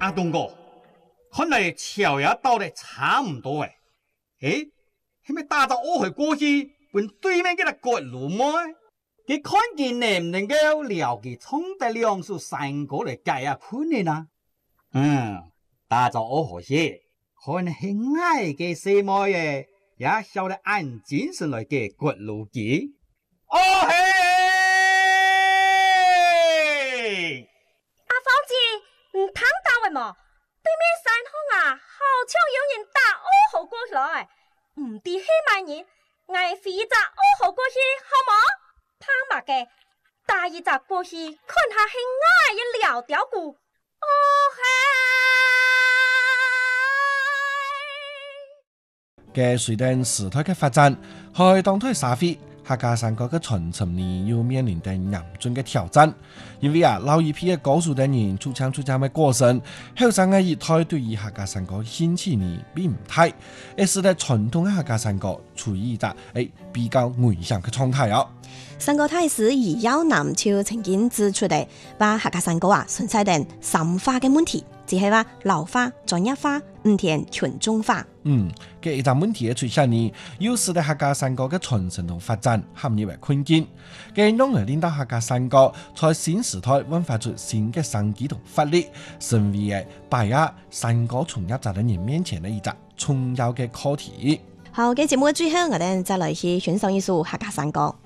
阿东哥，看来桥也到得差唔多诶。诶，係咪打咗我去過去，本對面嘅個路麼？佢看見能唔能夠了解衝得兩數三個嚟計下判呢啦？打咗我去，看係矮嘅什麼嘢，也曉得按精神來嘅個路嘅。哦嘿！ 阿芳子，唔聽到嘅麼？對面山空啊，好像有人打我好過來，唔知係咪人？我飛一隻我好過去，好冇？他嘛嘅帶一隻過去，看下係矮一撩條骨。哦嘿！嘅隨着時代嘅發展，喺當代社會，客家山歌嘅傳承呢，要面臨到嚴峻嘅挑戰。因為老一批嘅高數的人出槍嘅過程，後生嘅一代對於客家山歌興趣呢並唔大，而使得傳統嘅客家山歌處於一個比較危險嘅狀態哦。 山歌大師余耀南就曾經指出嚟，話客家山歌存在定深化嘅問題，只係話老化、專業化、唔填群眾化。 嘅一個問題嘅出現呢，又使得客家山歌嘅傳承同發展陷入為困境。嘅讓人令到客家山歌在新時代煥發出新嘅生機同活力，成為嘅擺喺山歌從業者嘅人面前嘅一個重要嘅課題。 好嘅節目嘅最後，我哋再來去欣賞一首客家山歌。